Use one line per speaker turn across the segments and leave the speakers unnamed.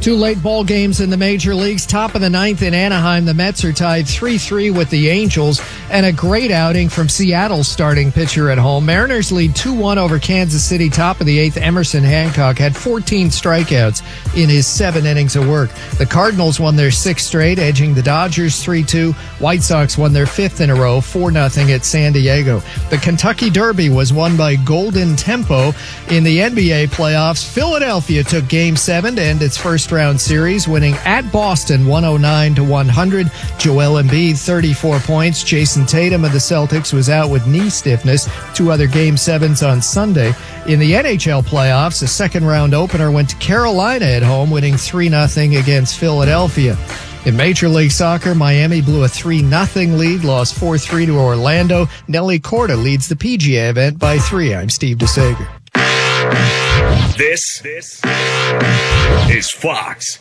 Two late ball games in the major leagues. Top of the ninth in Anaheim, the Mets are tied 3-3 with the Angels, and a great outing from Seattle's starting pitcher at home. Mariners lead 2-1 over Kansas City. Top of the eighth, Emerson Hancock had 14 strikeouts in his 7 innings of work. The Cardinals won their 6th straight, edging the Dodgers 3-2. White Sox won their 5th in a row, 4-0 at San Diego. The Kentucky Derby was won by Golden Tempo. In the NBA playoffs, Philadelphia took Game 7 to end its first round series, winning at Boston 109-100. Joel Embiid 34 points. Jason Tatum of the Celtics was out with knee stiffness. 2 other Game 7s on Sunday. In the NHL playoffs, a second round opener went to Carolina at home, winning 3-0 against Philadelphia. In Major League Soccer, Miami blew a 3-0 lead, lost 4-3 to Orlando. Nelly Corda leads the PGA event by 3. I'm Steve DeSager.
This is Fox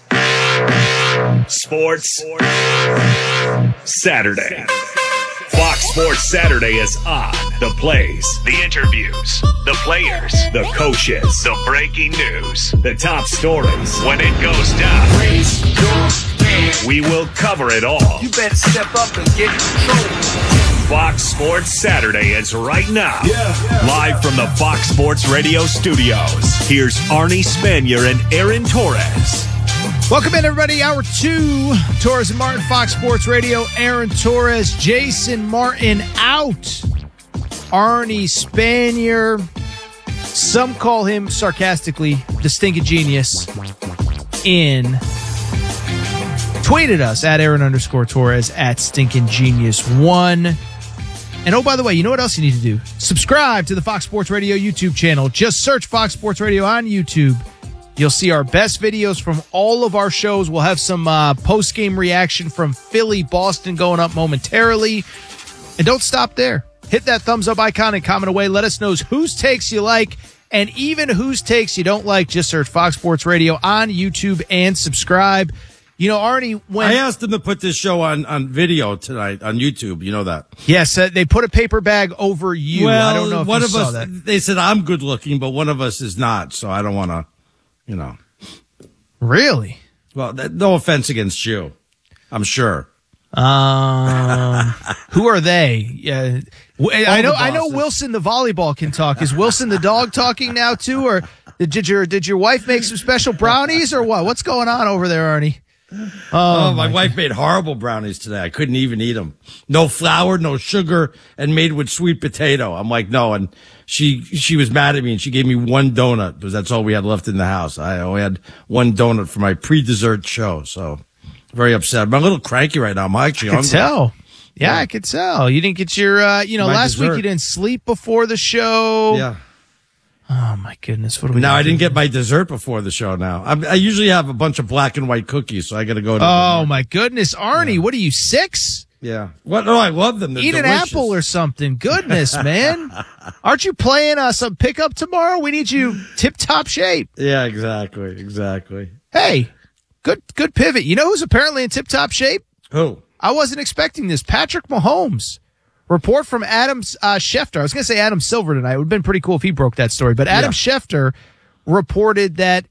Sports Saturday. Fox Sports Saturday is on. The plays, the interviews, the players, the coaches, the breaking news, the top stories. When it goes down, we will cover it all.
You better step up and get control.
Fox Sports Saturday is right now. Live from the Fox Sports Radio studios. Here's Arnie Spanier and Aaron Torres.
Welcome in, everybody. Hour 2. Torres and Martin, Fox Sports Radio. Aaron Torres, Jason Martin out. Arnie Spanier. Some call him sarcastically the stinking genius. Tweeted us at Aaron_Torres at Stinking Genius 1. And oh, by the way, you know what else you need to do? Subscribe to the Fox Sports Radio YouTube channel. Just search Fox Sports Radio on YouTube. You'll see our best videos from all of our shows. We'll have some post-game reaction from Philly, Boston going up momentarily. And don't stop there. Hit that thumbs up icon and comment away. Let us know whose takes you like and even whose takes you don't like. Just search Fox Sports Radio on YouTube and subscribe. You know, Arnie, when
I asked them to put this show on video tonight on YouTube, you know that.
Yes, they put a paper bag over you.
Well,
I don't know if
one
you
of
saw
us,
that.
They said I'm good looking, but one of us is not, so I don't want to, you know.
Really?
Well, no offense against you, I'm sure.
Who are they? Yeah, I know Wilson the volleyball can talk. Is Wilson the dog talking now too, or did your wife make some special brownies or what? What's going on over there, Arnie?
Oh, my wife made horrible brownies today. I couldn't even eat them. No flour, no sugar, and made with sweet potato. I'm like, no. And she was mad at me, and she gave me 1 donut because that's all we had left in the house. I only had 1 donut for my pre-dessert show, so very upset. I'm a little cranky right now. I'm actually hungry.
I could tell. Yeah, I could tell. You didn't get your, last
dessert.
week you didn't sleep before the show.
Yeah.
Oh, my goodness. What do we
Now, I didn't
do?
get my dessert before the show now. I usually have a bunch of black and white cookies, so I got to go to
Oh, my goodness. Arnie, what are you, 6?
Yeah. What? No, I love them. They're
Eat
delicious.
an apple or something. Goodness, man. Aren't you playing some pickup tomorrow? We need you tip-top shape.
Yeah, exactly.
Hey, good pivot. You know who's apparently in tip-top shape?
Who?
I wasn't expecting this. Patrick Mahomes. Report from Adam Schefter. I was going to say Adam Silver tonight. It would have been pretty cool if he broke that story. But Adam Schefter reported that,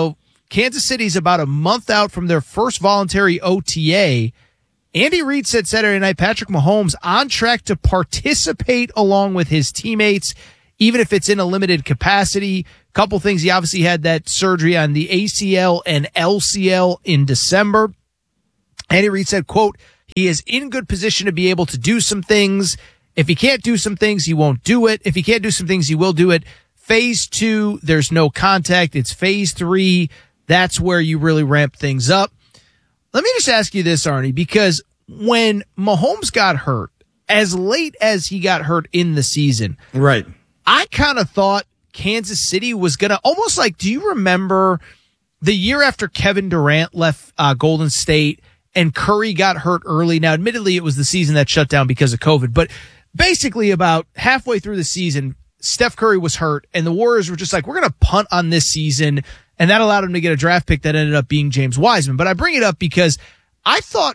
Kansas City's about a month out from their first voluntary OTA. Andy Reid said Saturday night, Patrick Mahomes on track to participate along with his teammates, even if it's in a limited capacity. Couple things. He obviously had that surgery on the ACL and LCL in December. Andy Reid said, quote, he is in good position to be able to do some things. If he can't do some things, he won't do it. If he can't do some things, he will do it. Phase 2, there's no contact. It's phase 3. That's where you really ramp things up. Let me just ask you this, Arnie, because when Mahomes got hurt, as late as he got hurt in the season,
Right.
I kind of thought Kansas City was going to almost like, do you remember the year after Kevin Durant left Golden State and Curry got hurt early? Now, admittedly, it was the season that shut down because of COVID, but basically about halfway through the season, Steph Curry was hurt and the Warriors were just like, we're going to punt on this season. And that allowed him to get a draft pick that ended up being James Wiseman. But I bring it up because I thought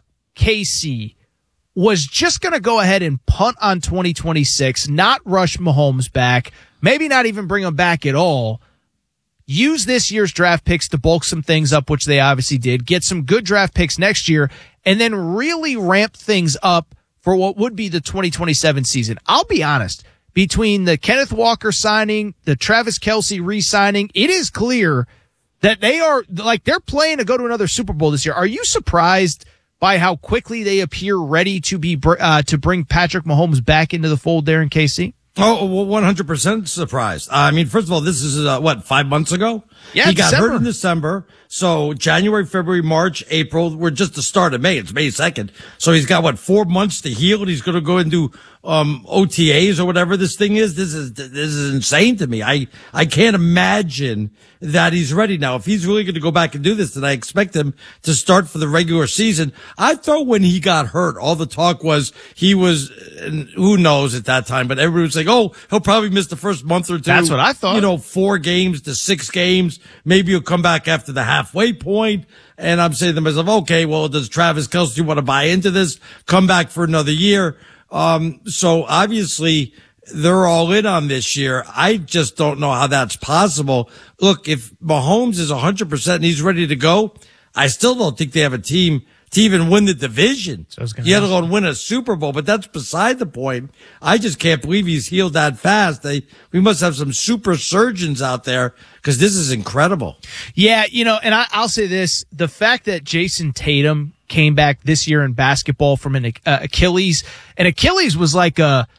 KC was just going to go ahead and punt on 2026, not rush Mahomes back, maybe not even bring him back at all. use this year's draft picks to bulk some things up, which they obviously did, get some good draft picks next year, and then really ramp things up for what would be the 2027 season. I'll be honest, between the Kenneth Walker signing, the Travis Kelce re-signing, it is clear that they're playing to go to another Super Bowl this year. Are you surprised by how quickly they appear ready to be to bring Patrick Mahomes back into the fold there in KC?
Oh, well, 100% surprised. I mean, first of all, this is, 5 months ago?
Yeah,
he got
December.
hurt in December. So January, February, March, April, we're just the start of May. It's May 2nd. So he's got 4 months to heal, and he's going to go and do, OTAs or whatever this thing is. This is insane to me. I can't imagine that he's ready now. If he's really going to go back and do this, then I expect him to start for the regular season. I thought when he got hurt, all the talk was and who knows at that time, but everybody was like, oh, he'll probably miss the first month or two.
That's what I thought.
4 games to 6 games. Maybe he'll come back after the halfway point. And I'm saying to myself, okay, well, does Travis Kelce want to buy into this? Come back for another year? So obviously they're all in on this year. I just don't know how that's possible. Look, if Mahomes is 100% and he's ready to go, I still don't think they have a team to even win the division, let alone win a Super Bowl. But that's beside the point. I just can't believe he's healed that fast. We must have some super surgeons out there because this is incredible.
Yeah, and I'll say this. The fact that Jason Tatum came back this year in basketball from an Achilles, and Achilles was like a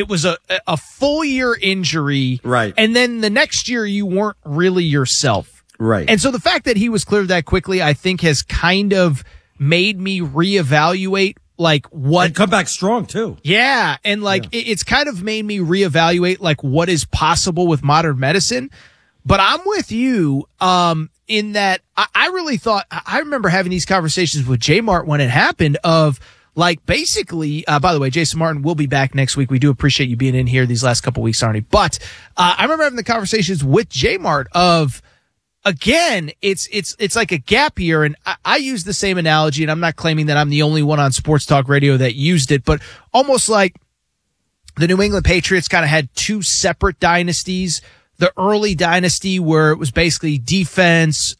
full year injury.
Right.
And then the next year you weren't really yourself.
Right.
And so the fact that he was cleared that quickly, I think has kind of made me reevaluate what.
And come back strong too.
Yeah. And it's kind of made me reevaluate what is possible with modern medicine. But I'm with you, in that I really thought, I remember having these conversations with J Mart when it happened of basically, by the way, Jason Martin will be back next week. We do appreciate you being in here these last couple weeks, Arnie. But, I remember having the conversations with J Mart of, again, it's like a gap year. And I use the same analogy, and I'm not claiming that I'm the only one on sports talk radio that used it, but almost like the New England Patriots kind of had 2 separate dynasties. The early dynasty where it was basically defense,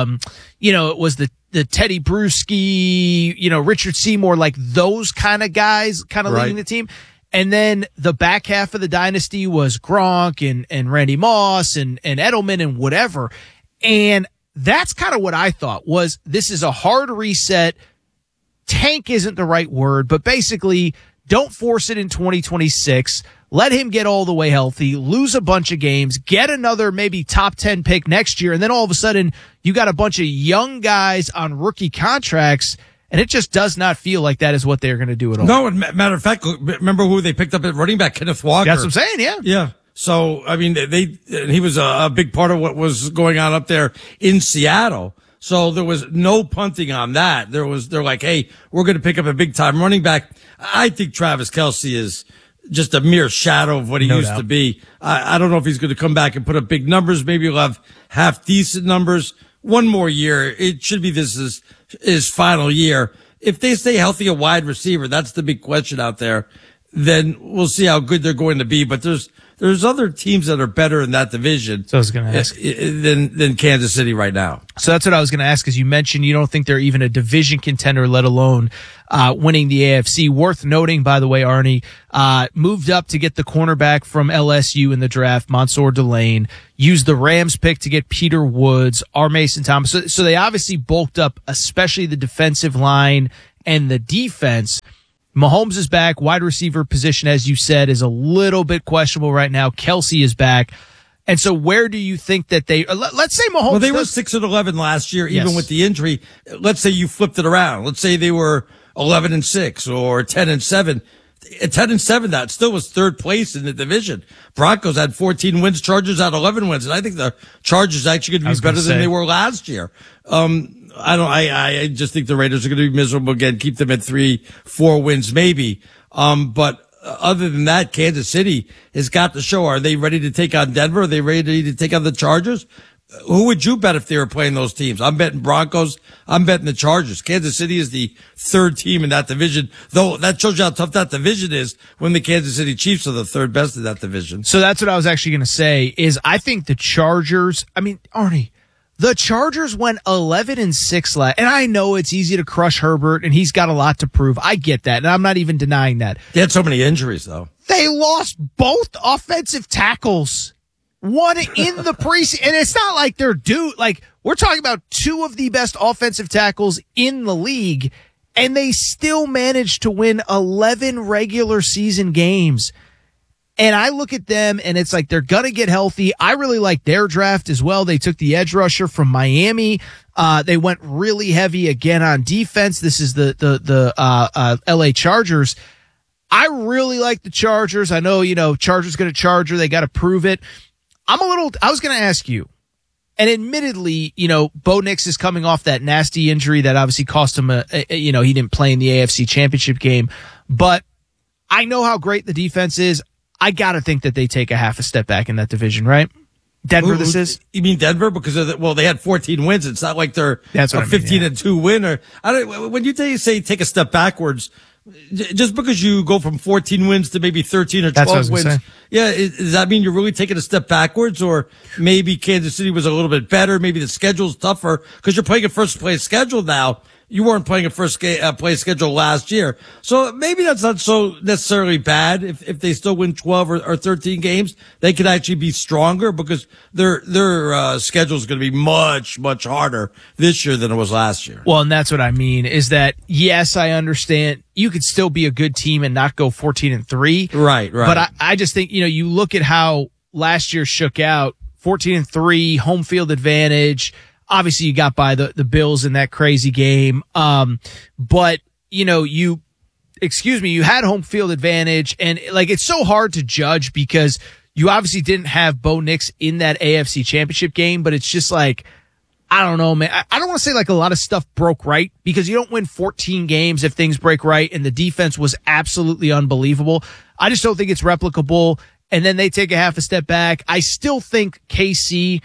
it was the Teddy Bruschi, Richard Seymour, those kind of guys kind of leading the team. And then the back half of the dynasty was Gronk and Randy Moss and Edelman and whatever. And that's kind of what I thought was this is a hard reset. Tank isn't the right word, but basically don't force it in 2026. Let him get all the way healthy, lose a bunch of games, get another maybe top 10 pick next year. And then all of a sudden you got a bunch of young guys on rookie contracts. And it just does not feel like that is what they're going to do at all.
No, matter of fact, remember who they picked up at running back? Kenneth Walker.
That's what I'm saying, yeah.
Yeah. So, I mean, he was a big part of what was going on up there in Seattle. So there was no punting on that. They're like, hey, we're going to pick up a big time running back. I think Travis Kelce is just a mere shadow of what he used to be. I don't know if he's going to come back and put up big numbers. Maybe he'll have half decent numbers. One more year. It should be his final year. If they stay healthy, a wide receiver, that's the big question out there. Then we'll see how good they're going to be. But there's other teams that are better in that division.
So I was going to ask
than Kansas City right now.
So that's what I was going to ask, because you mentioned you don't think they're even a division contender, let alone winning the AFC. Worth noting, by the way, Arnie moved up to get the cornerback from LSU in the draft, Mansour Delane. Used the Rams pick to get Peter Woods, R. Mason Thomas. So they obviously bulked up, especially the defensive line and the defense. Mahomes is back. Wide receiver position, as you said, is a little bit questionable right now. Kelce is back. And so where do you think that let's say Mahomes.
Well, they were 6-11 last year, even with the injury. Let's say you flipped it around. Let's say they were 11-6 or 10-7. At 10-7, that still was third place in the division. Broncos had 14 wins. Chargers had 11 wins. And I think the Chargers actually going to be better than they were last year. I just think the Raiders are going to be miserable again. Keep them at 3-4 wins maybe. But other than that, Kansas City has got to show, are they ready to take on Denver? Are they ready to take on the Chargers? who would you bet if they were playing those teams? I'm betting Broncos. I'm betting the Chargers. Kansas City is the third team in that division, though that shows you how tough that division is when the Kansas City Chiefs are the third best in that division.
So that's what I was actually going to say is I think the Chargers, Arnie, the Chargers went 11-6 last, and I know it's easy to crush Herbert and he's got a lot to prove. I get that. And I'm not even denying that.
They had so many injuries though.
They lost both offensive tackles. One in the preseason, and it's not like they're due. Like, we're talking about two of the best offensive tackles in the league, and they still managed to win 11 regular season games. And I look at them, and it's like they're gonna get healthy. I really like their draft as well. They took the edge rusher from Miami. They went really heavy again on defense. This is the LA Chargers. I really like the Chargers. I know, Chargers gonna Charger. They got to prove it. I was going to ask you, and admittedly, Bo Nix is coming off that nasty injury that obviously cost him he didn't play in the AFC Championship game, but I know how great the defense is. I got to think that they take a half a step back in that division, right? Denver, this is?
You mean Denver? Because they had 14 wins. It's not like they're a 15-2 winner. When you say take a step backwards, just because you go from 14 wins to maybe 13 or 12 wins. Yeah. Does that mean you're really taking a step backwards, or maybe Kansas City was a little bit better? Maybe the schedule's tougher because you're playing a first place schedule now. You weren't playing a first place schedule last year. So maybe that's not so necessarily bad. If they still win 12 or 13 games, they could actually be stronger because their schedule is going to be much, much harder this year than it was last year.
Well, and that's what I mean is that, yes, I understand you could still be a good team and not go 14-3.
Right.
But I just think, you look at how last year shook out, 14-3, home field advantage. Obviously, you got by the Bills in that crazy game. But, you had home field advantage. And, it's so hard to judge because you obviously didn't have Bo Nix in that AFC Championship game. But it's just I don't know, man. I don't want to say a lot of stuff broke right because you don't win 14 games if things break right. And the defense was absolutely unbelievable. I just don't think it's replicable. And then they take a half a step back. I still think KC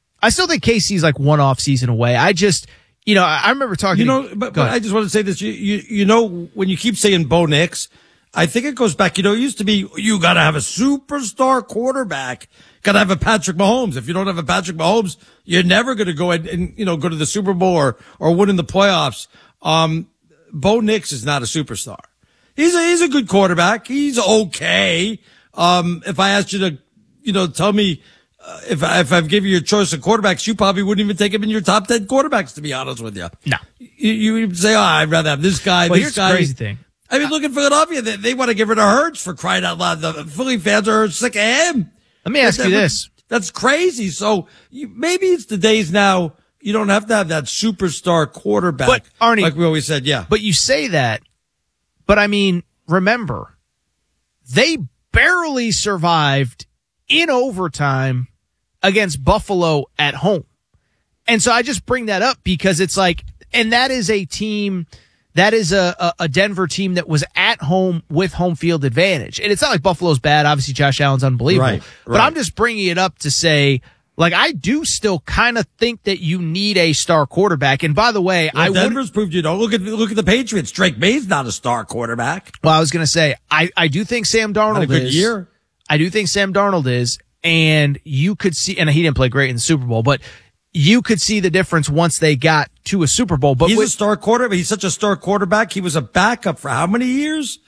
is one off season away. I just, I remember talking.
But I just want to say this. When you keep saying Bo Nix, I think it goes back. It used to be you got to have a superstar quarterback. Got to have a Patrick Mahomes. If you don't have a Patrick Mahomes, you're never going to go and go to the Super Bowl or win in the playoffs. Bo Nix is not a superstar. He's a good quarterback. He's okay. If I asked you to, tell me. If I've given you a choice of quarterbacks, you probably wouldn't even take him in your top 10 quarterbacks, to be honest with you.
No.
You would say, I'd rather have this guy,
well,
this guy.
The crazy thing.
I mean, look at Philadelphia. They want to get rid of Hurts for crying out loud. The Philly fans are sick of him.
Let me ask you this.
That's crazy. So maybe it's the days now you don't have to have that superstar quarterback.
But, Arnie,
like we always said, yeah.
But you say that, but remember, they barely survived in overtime against Buffalo at home. And so I just bring that up because it's and that is a team, that is a Denver team that was at home with home field advantage. And it's not like Buffalo's bad. Obviously, Josh Allen's unbelievable. Right. But I'm just bringing it up to say, I do still kind of think that you need a star quarterback. And by the way,
Denver's proved you don't. Look at the Patriots. Drake May's not a star quarterback.
Well, I was going to say, I do think Sam Darnold
Had a good year.
I do think Sam Darnold is. And you could see, and he didn't play great in the Super Bowl, but you could see the difference once they got to a Super Bowl. But
he's a star quarterback. He's such a star quarterback. He was a backup for how many years?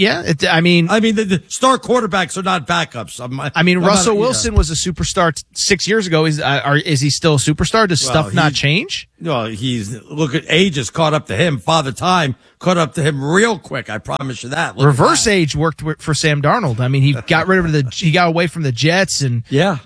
The
star quarterbacks are not backups.
Russell Wilson was a superstar 6 years ago. Is he still a superstar? Does stuff not change?
Well, age has caught up to him. Father Time caught up to him real quick. I promise you that.
Reverse age worked for Sam Darnold. He got rid of he got away from the Jets and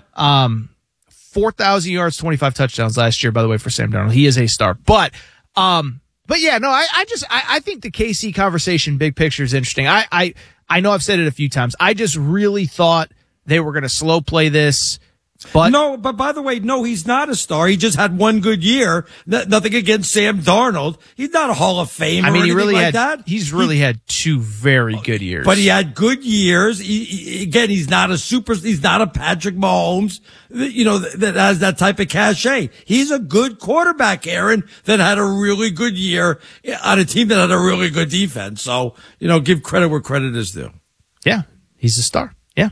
4,000 yards, 25 touchdowns last year, by the way, for Sam Darnold. He is a star. But yeah, no, I think the KC conversation, big picture, is interesting. I know I've said it a few times. I just really thought they were going to slow play this
But by the way, no, he's not a star. He just had one good year. Nothing against Sam Darnold. He's not a Hall of Famer.
I mean,
He's
really had two very good years.
But he had good years. He's not a Patrick Mahomes, that has that type of cachet. He's a good quarterback, Aaron, that had a really good year on a team that had a really good defense. So, give credit where credit is due.
Yeah, he's a star. Yeah.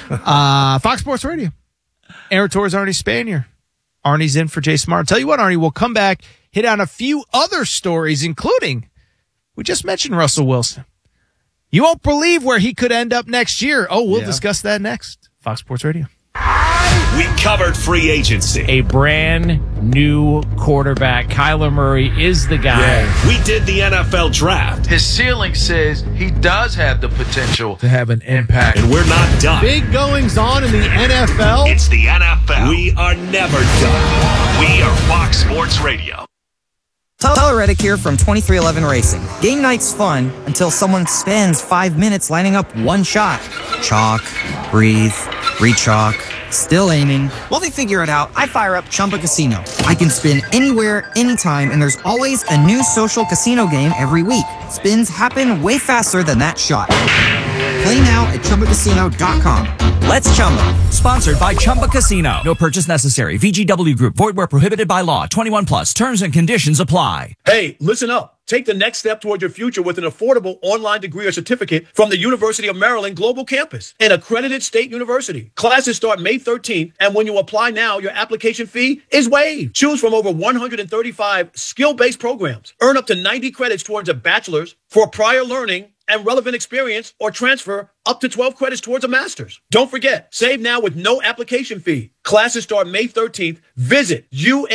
Fox Sports Radio. Aaron Torres, Arnie Spanier. Arnie's in for Jay Smart. I'll tell you what, Arnie, we'll come back, hit on a few other stories, including, we just mentioned Russell Wilson. You won't believe where he could end up next year. We'll discuss that next. Fox Sports Radio.
We covered free agency.
A brand new quarterback. Kyler Murray is the guy.
Yeah. We did the NFL draft.
His ceiling says he does have the potential
to have an impact.
And we're not done.
Big goings on in the NFL.
It's the NFL. We are never done. We are Fox Sports Radio.
Tyler Reddick here from 2311 Racing. Game night's fun until someone spends 5 minutes lining up one shot. Chalk, breathe, re-chalk, still aiming. While they figure it out, I fire up Chumba Casino. I can spin anywhere, anytime, and there's always a new social casino game every week. Spins happen way faster than that shot. Play now at ChumbaCasino.com. Let's Chumba.
Sponsored by Chumba Casino. No purchase necessary. VGW Group. Void where prohibited by law. 21 plus. Terms and conditions apply.
Hey, listen up. Take the next step toward your future with an affordable online degree or certificate from the University of Maryland Global Campus, an accredited state university. Classes start May 13th, and when you apply now, your application fee is waived. Choose from over 135 skill-based programs. Earn up to 90 credits towards a bachelor's for prior learning and relevant experience, or transfer up to 12 credits towards a master's. Don't forget, save now with no application fee. Classes start May 13th. Visit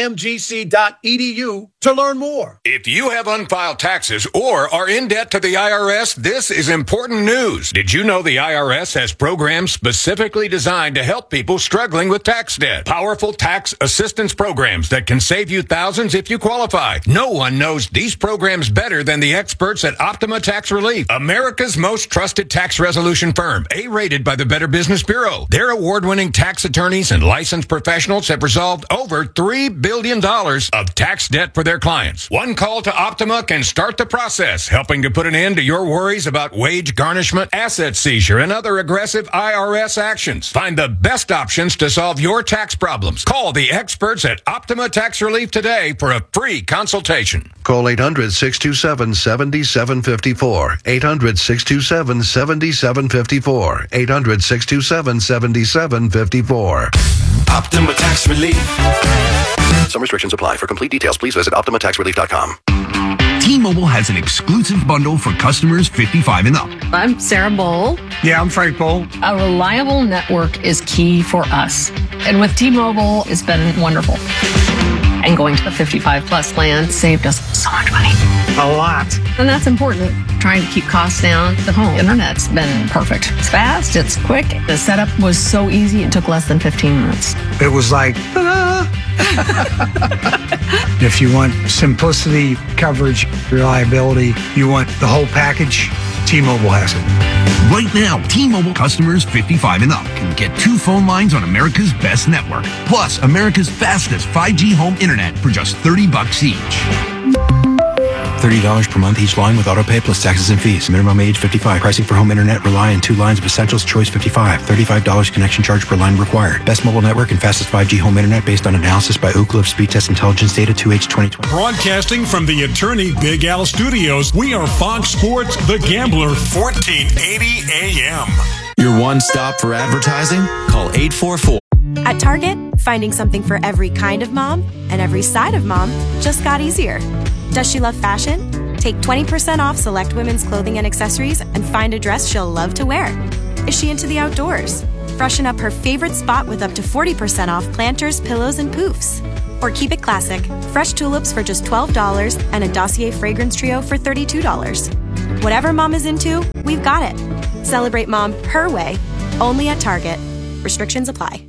umgc.edu to learn more.
If you have unfiled taxes or are in debt to the IRS, this is important news. Did you know the IRS has programs specifically designed to help people struggling with tax debt? Powerful tax assistance programs that can save you thousands if you qualify. No one knows these programs better than the experts at Optima Tax Relief, America's most trusted tax resolution firm, A-rated by the Better Business Bureau. Their award-winning tax attorneys and licensed professionals have resolved over $3 billion of tax debt for their clients. One call to Optima can start the process, helping to put an end to your worries about wage garnishment, asset seizure, and other aggressive IRS actions. Find the best options to solve your tax problems. Call the experts at Optima Tax Relief today for a free consultation.
Call 800-627-7754. 800-627-7754. 800-627-7754.
Optima Tax Relief.
Some restrictions apply. For complete details, please visit OptimaTaxRelief.com.
T-Mobile has an exclusive bundle for customers 55 and up.
I'm Sarah Bowl.
Yeah, I'm Frank Bowl.
A reliable network is key for us. And with T-Mobile, it's been wonderful. And going to the 55 plus plan saved us so much money.
A lot.
And that's important. Trying to keep costs down. The home internet's been perfect. It's fast, it's quick. The setup was so easy, it took less than 15 minutes.
It was like, ta-da! If you want simplicity, coverage, reliability, you want the whole package, T-Mobile has it. Right now, T-Mobile customers 55 and up can get 2 phone lines on America's best network, plus America's fastest 5G home internet for just $30 each.
$30 per month each line with autopay plus taxes and fees. Minimum age 55. Pricing for home internet rely on 2 lines of Essentials Choice 55. $35 connection charge per line required. Best mobile network and fastest 5G home internet based on analysis by Ookla of Speed Test Intelligence Data 2H 2020.
Broadcasting from the Attorney Big Al Studios, we are Fox Sports The Gambler, 1480 AM.
Your one stop for advertising? Call 844.
At Target, finding something for every kind of mom and every side of mom just got easier. Does she love fashion? Take 20% off select women's clothing and accessories and find a dress she'll love to wear. Is she into the outdoors? Freshen up her favorite spot with up to 40% off planters, pillows, and poofs. Or keep it classic. Fresh tulips for just $12 and a Dossier fragrance trio for $32. Whatever mom is into, we've got it. Celebrate mom her way, only at Target. Restrictions apply.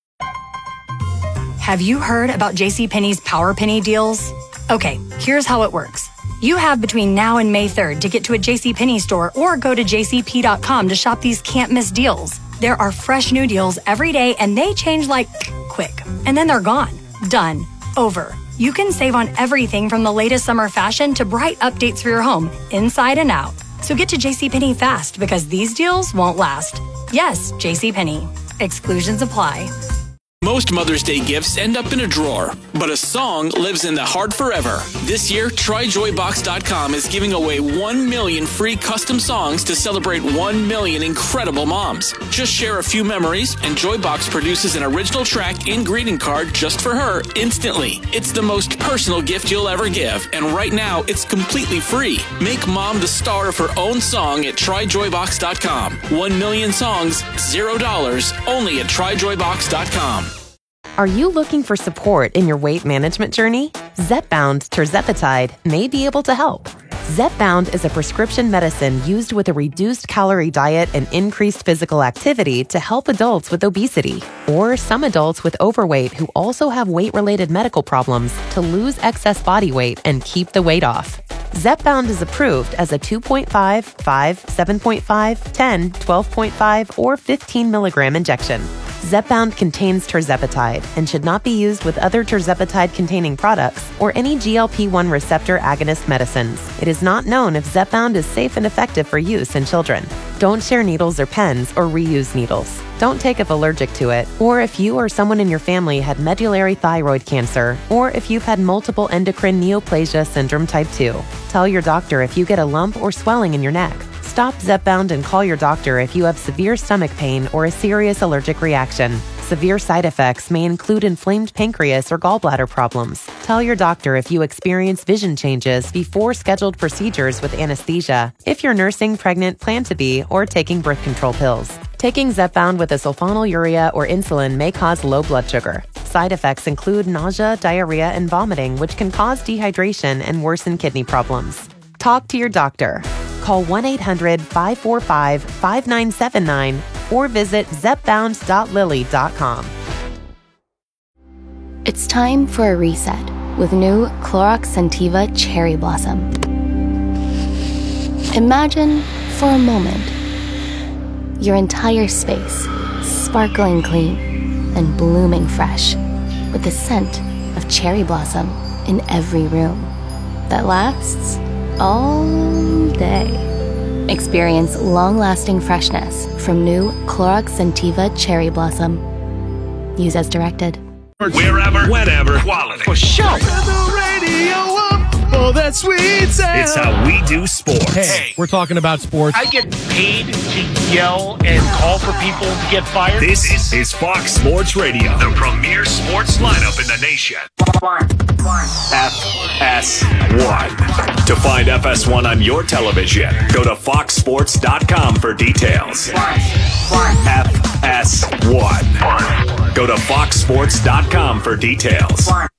Have you heard about JCPenney's Power Penny deals? Okay, here's how it works. You have between now and May 3rd to get to a JCPenney store or go to jcp.com to shop these can't-miss deals. There are fresh new deals every day, and they change like quick, and then they're gone. Done. Over. You can save on everything from the latest summer fashion to bright updates for your home, inside and out. So get to JCPenney fast because these deals won't last. Yes, JCPenney. Exclusions apply.
Most Mother's Day gifts end up in a drawer, but a song lives in the heart forever. This year, TryJoyBox.com is giving away 1 million free custom songs to celebrate 1 million incredible moms. Just share a few memories, and Joybox produces an original track and greeting card just for her instantly. It's the most personal gift you'll ever give, and right now, it's completely free. Make mom the star of her own song at TryJoyBox.com. 1 million songs, $0, only at TryJoyBox.com.
Are you looking for support in your weight management journey? Zepbound Tirzepatide may be able to help. Zepbound is a prescription medicine used with a reduced calorie diet and increased physical activity to help adults with obesity or some adults with overweight who also have weight-related medical problems to lose excess body weight and keep the weight off. Zepbound is approved as a 2.5, 5, 7.5, 10, 12.5, or 15 milligram injection. Zepbound contains tirzepatide and should not be used with other tirzepatide-containing products or any GLP-1 receptor agonist medicines. It is not known if Zepbound is safe and effective for use in children. Don't share needles or pens or reuse needles. Don't take if allergic to it, or if you or someone in your family had medullary thyroid cancer, or if you've had multiple endocrine neoplasia syndrome type 2. Tell your doctor if you get a lump or swelling in your neck. Stop Zepbound and call your doctor if you have severe stomach pain or a serious allergic reaction. Severe side effects may include inflamed pancreas or gallbladder problems. Tell your doctor if you experience vision changes before scheduled procedures with anesthesia, if you're nursing, pregnant, plan to be, or taking birth control pills. Taking Zepbound with a sulfonylurea or insulin may cause low blood sugar. Side effects include nausea, diarrhea, and vomiting, which can cause dehydration and worsen kidney problems. Talk to your doctor. Call 1-800-545-5979 or visit zepbound.lily.com.
It's time for a reset with new Clorox Scentiva Cherry Blossom. Imagine, for a moment, your entire space sparkling clean and blooming fresh with the scent of cherry blossom in every room that lasts all day. Experience long-lasting freshness from new Clorox Scentiva Cherry Blossom. Use as directed.
Wherever, whenever, quality.
For sure. Turn the radio up for that sweet sound.
It's how we do sports.
Hey, we're talking about sports.
I get paid to yell and call for people to get fired.
This is Fox Sports Radio, the premier sports lineup in the nation. FS1. To find FS1 on your television, go to foxsports.com for details. FS1. Go to foxsports.com for details.